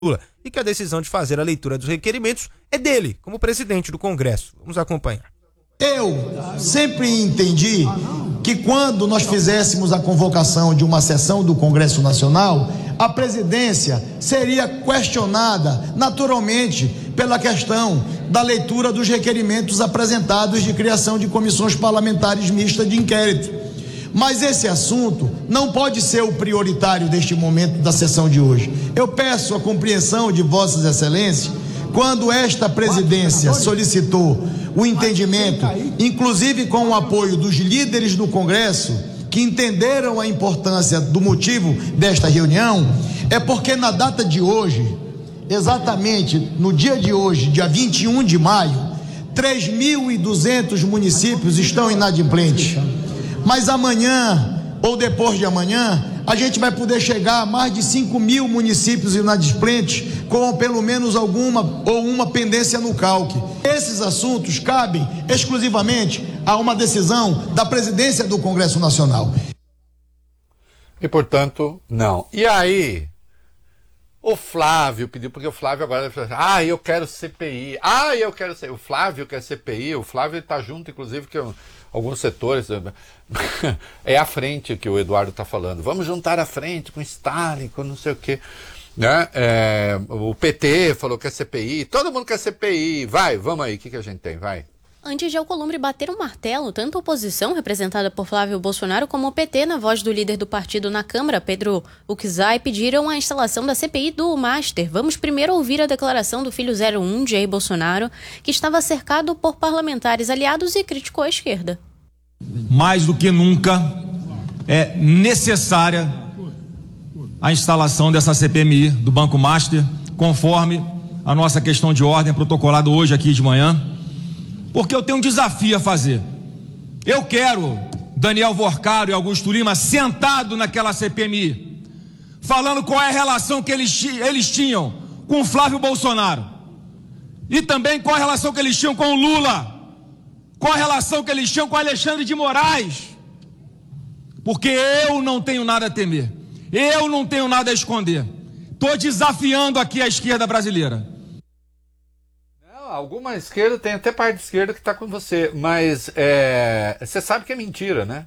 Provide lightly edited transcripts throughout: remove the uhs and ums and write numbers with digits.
Lula e que a decisão de fazer a leitura dos requerimentos é dele, como presidente do Congresso. Vamos acompanhar. Eu sempre entendi que quando nós fizéssemos a convocação de uma sessão do Congresso Nacional, a presidência seria questionada naturalmente pela questão da leitura dos requerimentos apresentados de criação de comissões parlamentares mistas de inquérito. Mas esse assunto não pode ser o prioritário deste momento da sessão de hoje. Eu peço a compreensão de Vossas Excelências, quando esta presidência solicitou o entendimento, inclusive com o apoio dos líderes do Congresso, que entenderam a importância do motivo desta reunião, é porque na data de hoje, exatamente no dia de hoje, dia 21 de maio, 3.200 municípios estão inadimplentes. Mas amanhã, ou depois de amanhã, a gente vai poder chegar a mais de 5.000 municípios inadimplentes, com pelo menos alguma ou uma pendência no CALC. Esses assuntos cabem exclusivamente a uma decisão da presidência do Congresso Nacional. E, portanto, não. E aí, o Flávio pediu, porque o Flávio agora falou assim, eu quero CPI, eu quero CPI. O Flávio quer CPI, o Flávio está junto, inclusive, que alguns setores, é a frente que o Eduardo está falando, vamos juntar a frente com Stalin, com não sei o quê, né? O PT falou que é CPI, todo mundo quer CPI, vamos aí, o que a gente tem, vai. Antes de Alcolumbre bater um martelo, tanto a oposição, representada por Flávio Bolsonaro, como o PT, na voz do líder do partido na Câmara, Pedro Uczai, pediram a instalação da CPI do Master. Vamos primeiro ouvir a declaração do filho 01, Jair Bolsonaro, que estava cercado por parlamentares aliados e criticou a esquerda. Mais do que nunca é necessária a instalação dessa CPMI do Banco Master, conforme a nossa questão de ordem protocolada hoje aqui de manhã. Porque eu tenho um desafio a fazer. Eu quero Daniel Vorcaro e Augusto Lima sentado naquela CPMI, falando qual é a relação que eles tinham com o Flávio Bolsonaro. E também qual a relação que eles tinham com o Lula. Qual a relação que eles tinham com Alexandre de Moraes. Porque eu não tenho nada a temer. Eu não tenho nada a esconder. Estou desafiando aqui a esquerda brasileira. Alguma esquerda, tem até parte de esquerda que está com você, mas você sabe que é mentira, né?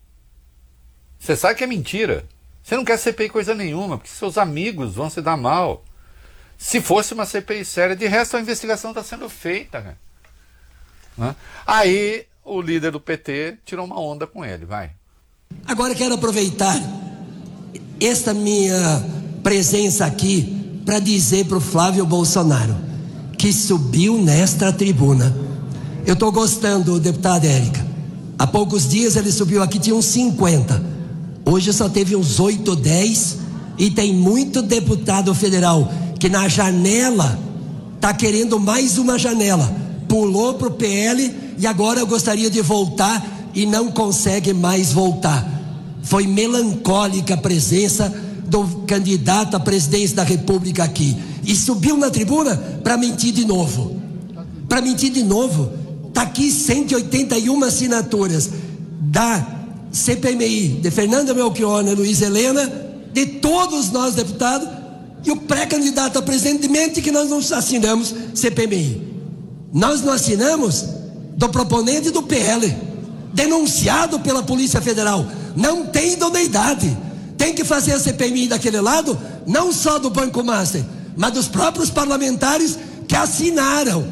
Você sabe que é mentira. Você não quer CPI coisa nenhuma, porque seus amigos vão se dar mal. Se fosse uma CPI séria, de resto a investigação está sendo feita, né? Aí o líder do PT tirou uma onda com ele, vai. Agora quero aproveitar esta minha presença aqui para dizer para o Flávio Bolsonaro, que subiu nesta tribuna. Eu estou gostando, deputada Érica. Há poucos dias ele subiu aqui, tinha uns 50. Hoje só teve uns 8 ou 10. E tem muito deputado federal que na janela está querendo mais uma janela. Pulou para o PL e agora eu gostaria de voltar e não consegue mais voltar. Foi melancólica a presença do candidato à presidência da República aqui. E subiu na tribuna para mentir de novo. Para mentir de novo. Está aqui 181 assinaturas da CPMI, de Fernanda Melchiona, Luiz Helena, de todos nós deputados, e o pré-candidato a presidente mente que nós não assinamos CPMI. Nós não assinamos do proponente do PL, denunciado pela Polícia Federal. Não tem idoneidade. Tem que fazer a CPMI daquele lado, não só do Banco Master, mas dos próprios parlamentares que assinaram.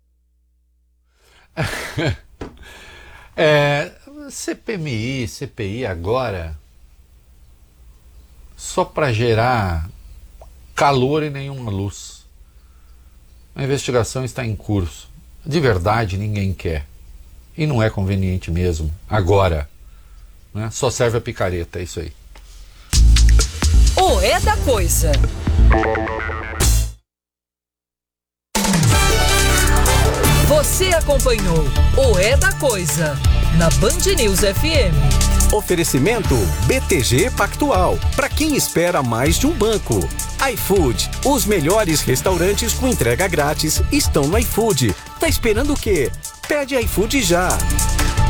CPI agora, só para gerar calor e nenhuma luz. A investigação está em curso. De verdade, ninguém quer. E não é conveniente mesmo, agora. Né? Só serve a picareta, é isso aí. O É da Coisa. Você acompanhou o É da Coisa na Band News FM. Oferecimento BTG Pactual. Para quem espera mais de um banco. iFood. Os melhores restaurantes com entrega grátis estão no iFood. Tá esperando o quê? Pede iFood já.